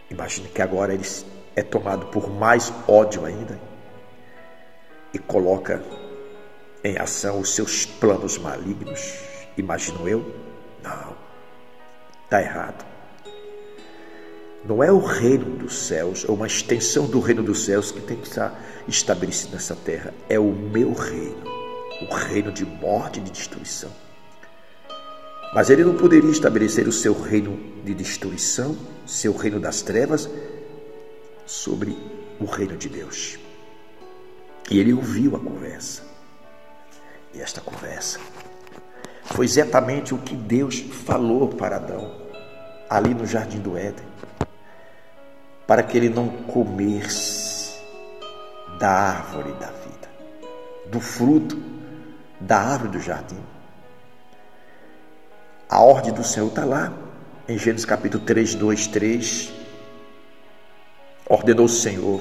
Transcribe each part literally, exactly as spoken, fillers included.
Imagine que agora ele é tomado por mais ódio ainda e coloca em ação os seus planos malignos. Imagino eu? Não, está errado. Não é o reino dos céus, ou uma extensão do reino dos céus que tem que estar estabelecido nessa terra. É o meu reino, o reino de morte e de destruição. Mas ele não poderia estabelecer o seu reino de destruição, seu reino das trevas, sobre o reino de Deus. E ele ouviu a conversa. E esta conversa foi exatamente o que Deus falou para Adão, ali no jardim do Éden, para que ele não comesse da árvore da vida, do fruto da árvore do jardim. A ordem do Senhor está lá, em Gênesis capítulo três, dois, três. Ordenou o Senhor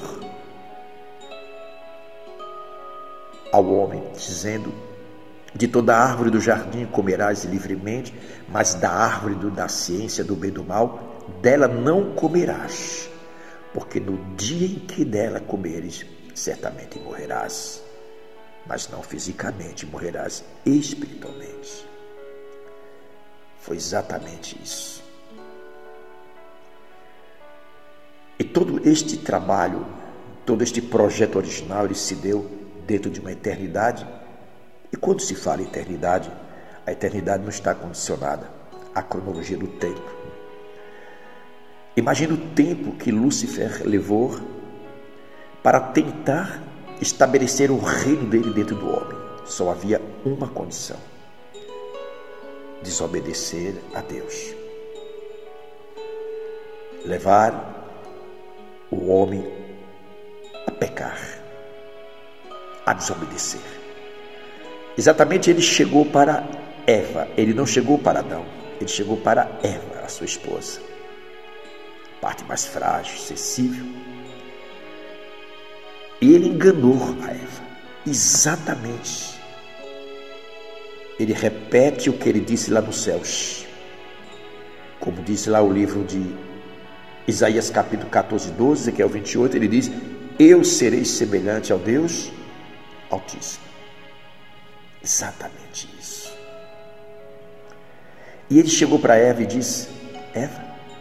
ao homem, dizendo: de toda a árvore do jardim comerás livremente, mas da árvore do, da ciência do bem e do mal, dela não comerás, porque no dia em que dela comeres, certamente morrerás, mas não fisicamente, morrerás espiritualmente. Foi exatamente isso. E todo este trabalho, todo este projeto original, ele se deu dentro de uma eternidade. E quando se fala em eternidade, a eternidade não está condicionada à cronologia do tempo. Imagina o tempo que Lúcifer levou para tentar estabelecer o reino dele dentro do homem. Só havia uma condição: desobedecer a Deus. Levar o homem a pecar, a desobedecer. Exatamente, ele chegou para Eva, ele não chegou para Adão, ele chegou para Eva, a sua esposa, parte mais frágil, sensível. E ele enganou a Eva, exatamente. Ele repete o que ele disse lá nos céus, como diz lá o livro de Isaías capítulo catorze, doze, que é o vinte e oito, ele diz: eu serei semelhante ao Deus Altíssimo. Exatamente isso. E ele chegou para Eva e disse: Eva,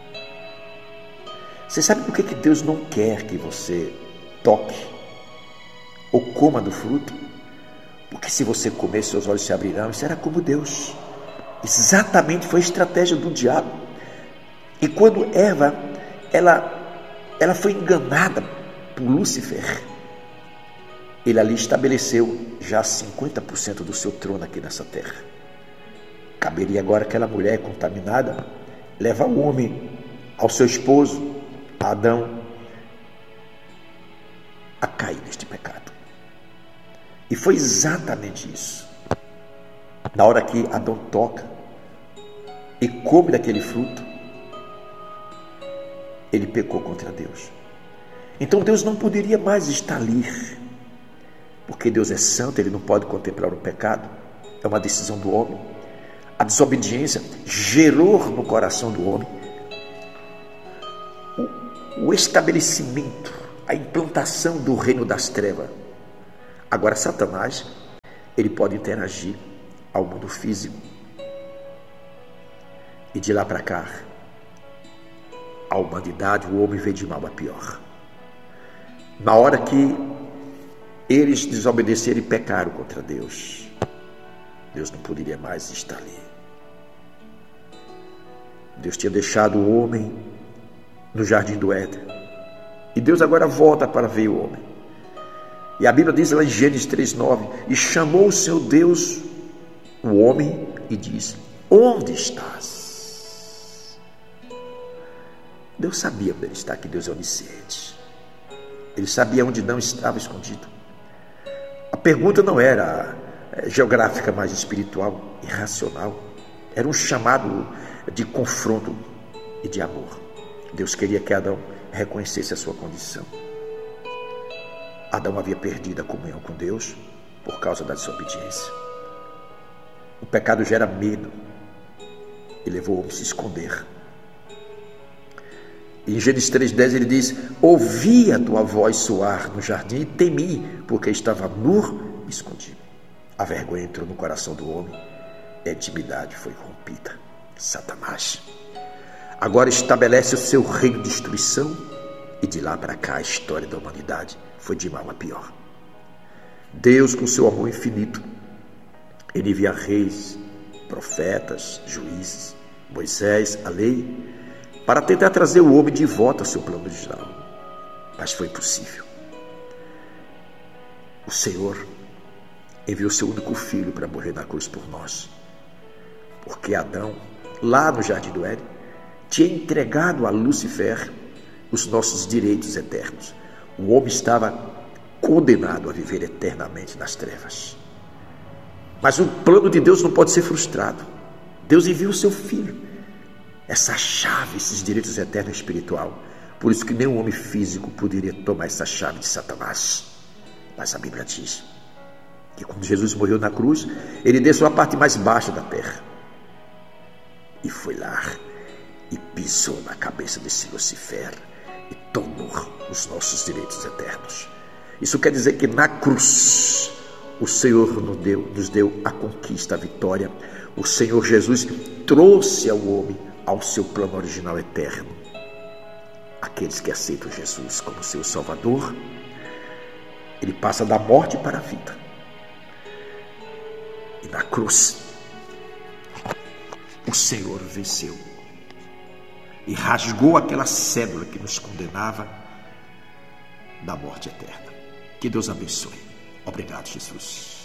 você sabe por que que Deus não quer que você toque ou coma do fruto? Porque se você comer, seus olhos se abrirão e será como Deus. Exatamente, foi a estratégia do diabo. E quando Eva, ela, ela foi enganada por Lúcifer, ele ali estabeleceu já cinquenta por cento do seu trono aqui nessa terra. Caberia agora aquela mulher contaminada levar o homem ao seu esposo, Adão, a cair neste pecado. E foi exatamente isso. Na hora que Adão toca e come daquele fruto, ele pecou contra Deus. Então Deus não poderia mais estar ali, porque Deus é santo, ele não pode contemplar o pecado, é uma decisão do homem. A desobediência gerou no coração do homem o, o estabelecimento, a implantação do reino das trevas. Agora Satanás, ele pode interagir ao mundo físico e de lá para cá, a humanidade, o homem vem de mal a pior. Na hora que eles desobedeceram e pecaram contra Deus, Deus não poderia mais estar ali. Deus tinha deixado o homem no jardim do Éden, e Deus agora volta para ver o homem. E a Bíblia diz lá em Gênesis três, nove: e chamou o Senhor Deus o homem e disse: onde estás? Deus sabia onde ele está, que Deus é onisciente. Ele sabia onde não estava escondido. A pergunta não era geográfica, mas espiritual e racional. Era um chamado de confronto e de amor. Deus queria que Adão reconhecesse a sua condição. Adão havia perdido a comunhão com Deus por causa da desobediência. O pecado gera medo e levou o homem a se esconder. Em Gênesis três, dez ele diz: ouvi a tua voz soar no jardim e temi, porque estava nu e escondido. A vergonha entrou no coração do homem, a intimidade foi rompida. Satanás agora estabelece o seu reino de destruição, e de lá para cá a história da humanidade foi de mal a pior. Deus, com seu amor infinito, ele envia reis, profetas, juízes, Moisés, a lei, para tentar trazer o homem de volta ao seu plano original. Mas foi impossível. O Senhor enviou seu único filho para morrer na cruz por nós. Porque Adão, lá no Jardim do Éden, tinha entregado a Lúcifer os nossos direitos eternos. O homem estava condenado a viver eternamente nas trevas. Mas o plano de Deus não pode ser frustrado. Deus enviou o seu filho, essa chave, esses direitos eternos espiritual. Por isso que nenhum homem físico poderia tomar essa chave de Satanás. Mas a Bíblia diz que quando Jesus morreu na cruz, ele desceu à parte mais baixa da terra e foi lá e pisou na cabeça desse Lucifer e tomou os nossos direitos eternos. Isso quer dizer que na cruz o Senhor nos deu, nos deu a conquista, a vitória. O Senhor Jesus trouxe ao homem ao seu plano original eterno. Aqueles que aceitam Jesus como seu Salvador, ele passa da morte para a vida. E na cruz, o Senhor venceu e rasgou aquela cédula que nos condenava da morte eterna. Que Deus abençoe. Obrigado, Jesus.